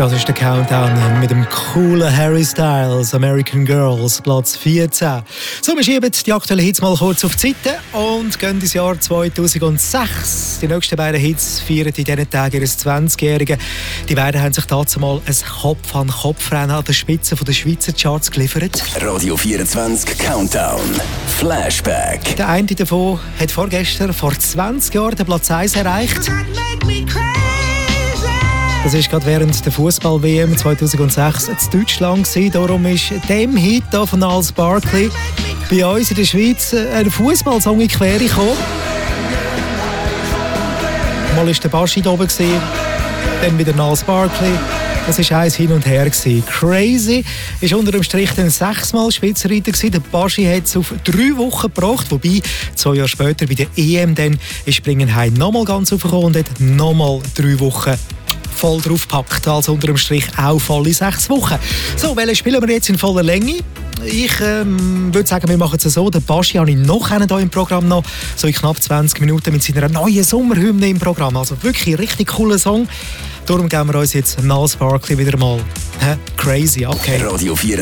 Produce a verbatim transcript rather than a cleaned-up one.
Das ist der Countdown mit dem coolen Harry Styles, American Girls, Platz vierzehn. So, wir schieben die aktuellen Hits mal kurz auf die Seite und gehen ins Jahr zweitausendsechs. Die nächsten beiden Hits feiern in diesen Tagen ihres zwanzigjährigen. Die beiden haben sich dazu mal ein Kopf-an-Kopf-Rennen an der Spitze der Schweizer Charts geliefert. Radio vierundzwanzig Countdown. Flashback. Der eine davon hat vorgestern, vor zwanzig Jahren, den Platz eins erreicht. Das war gerade während der Fußball-W M zweitausendsechs in Deutschland. Darum ist dem Hit hier von Gnarls Barkley bei uns in der Schweiz ein Fußballsong in die Quere gekommen. Mal war der Baschi da oben, dann wieder Gnarls Barkley. Das war eins hin und her. Crazy ist unter dem Strich dann sechsmal Spitzenreiter gewesen. Der Baschi hat es auf drei Wochen gebracht, wobei zwei Jahre später bei der E M dann ist Bringenheim nochmal ganz aufgekommen und hat nochmal drei Wochen voll draufgepackt, also unter dem Strich auch volle sechs Wochen. So, welche spielen wir jetzt in voller Länge? Ich ähm, würde sagen, wir machen es so. Den Baschi habe ich noch hier im Programm noch, so in knapp zwanzig Minuten mit seiner neuen Sommerhymne im Programm. Also wirklich ein richtig cooler Song. Darum geben wir uns jetzt Gnarls Barkley wieder mal. Hä? Crazy, okay. Radio vierundzwanzig